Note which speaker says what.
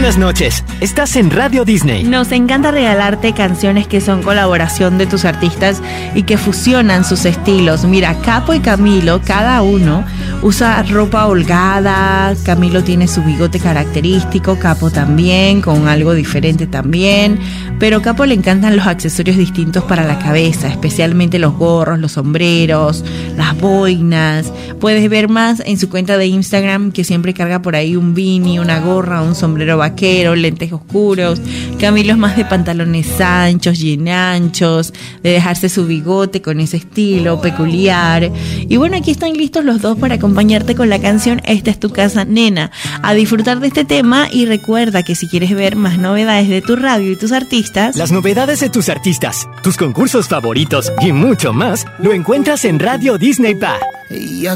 Speaker 1: buenas noches. Estás en Radio Disney.
Speaker 2: Nos encanta regalarte canciones que son colaboración de tus artistas y que fusionan sus estilos. Mira, Capo y Camilo, cada uno usa ropa holgada. Camilo tiene su bigote característico, Capo también, con algo diferente también. Pero a Capo le encantan los accesorios distintos para la cabeza, especialmente los gorros, los sombreros, las boinas. Puedes ver más en su cuenta de Instagram, que siempre carga por ahí un beanie, una gorra, un sombrero vaquero, lentes oscuros. Camilo es más de pantalones anchos, jean anchos, de dejarse su bigote con ese estilo peculiar. Y bueno, aquí están listos los dos para acompañarte con la canción Esta es tu casa, nena. A disfrutar de este tema, y recuerda que si quieres ver más novedades de tu radio y tus artistas,
Speaker 1: las novedades de tus artistas, tus concursos favoritos y mucho más, lo encuentras en Radio Disney Pa.
Speaker 3: Ella